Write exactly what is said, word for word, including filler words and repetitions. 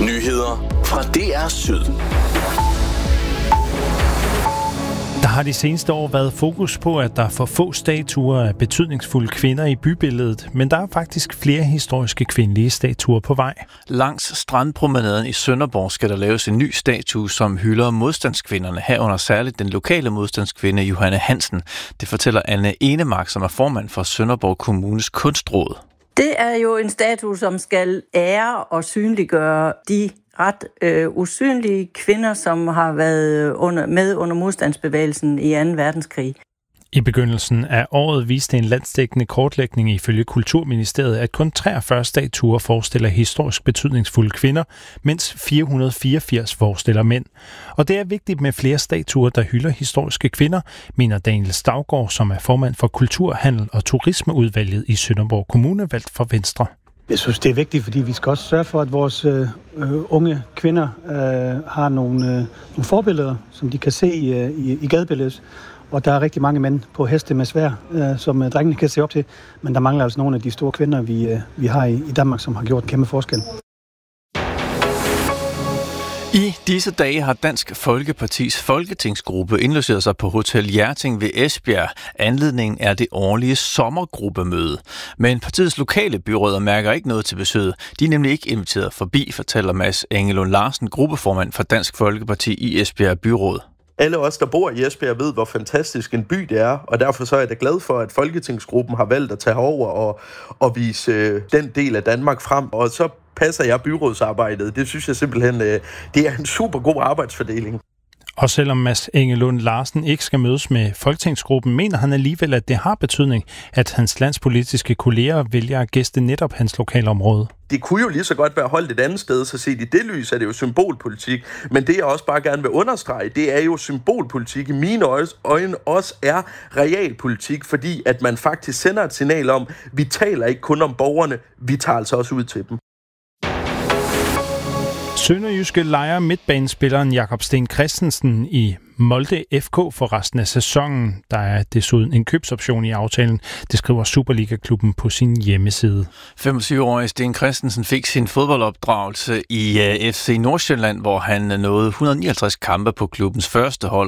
Nyheder fra D R Syd. Der har de seneste år været fokus på, at der er for få statuer af betydningsfulde kvinder i bybilledet, men der er faktisk flere historiske kvindelige statuer på vej. Langs strandpromenaden i Sønderborg skal der laves en ny statue, som hylder modstandskvinderne, herunder særligt den lokale modstandskvinde Johanne Hansen. Det fortæller Anne Enemark, som er formand for Sønderborg Kommunes Kunstråd. Det er jo en statue, som skal ære og synliggøre de ret øh, usynlige kvinder, som har været under, med under modstandsbevægelsen i anden verdenskrig. I begyndelsen af året viste en landsdækkende kortlægning ifølge Kulturministeriet, at kun treogfyrre statuer forestiller historisk betydningsfulde kvinder, mens fire hundrede og fireogfirs forestiller mænd. Og det er vigtigt med flere statuer, der hylder historiske kvinder, mener Daniel Stavgaard, som er formand for Kultur, Handel og Turismeudvalget i Sønderborg Kommune, valgt for Venstre. Jeg synes, det er vigtigt, fordi vi skal også sørge for, at vores øh, unge kvinder øh, har nogle, øh, nogle forbilleder, som de kan se øh, i, i gadebilledet. Og der er rigtig mange mænd på heste med sværd, øh, som øh, drengene kan se op til. Men der mangler altså nogle af de store kvinder, vi, øh, vi har i, i Danmark, som har gjort en kæmpe forskel. I disse dage har Dansk Folkepartis folketingsgruppe indlogeret sig på Hotel Hjerting ved Esbjerg. Anledningen er det årlige sommergruppemøde. Men partiets lokale byråder mærker ikke noget til besøget. De er nemlig ikke inviteret forbi, fortæller Mads Engelund Larsen, gruppeformand for Dansk Folkeparti i Esbjerg Byråd. Alle os, der bor i Esbjerg, ved, hvor fantastisk en by det er, og derfor så er jeg da glad for, at Folketingsgruppen har valgt at tage over og, og vise øh, den del af Danmark frem. Og så passer jeg byrådsarbejdet. Det synes jeg simpelthen, øh, det er en super god arbejdsfordeling. Og selvom Mads Engelund Larsen ikke skal mødes med Folketingsgruppen, mener han alligevel, at det har betydning, at hans landspolitiske kolleger vælger at gæste netop hans lokalområde. Det kunne jo lige så godt være holdt et andet sted, så set i det lys er det jo symbolpolitik. Men det jeg også bare gerne vil understrege, det er jo symbolpolitik i mine øjne også er realpolitik, fordi at man faktisk sender et signal om, vi taler ikke kun om borgerne, vi tager altså også ud til dem. Sønderjyske lejer midtbanespilleren Jakob Sten Christensen i Molde F K for resten af sæsonen. Der er desuden en købsoption i aftalen, det skriver Superliga-klubben på sin hjemmeside. femogtyve-årige Sten Christensen fik sin fodboldopdragelse i F C Nordsjælland, hvor han nåede et hundrede og nioghalvtreds kampe på klubbens første hold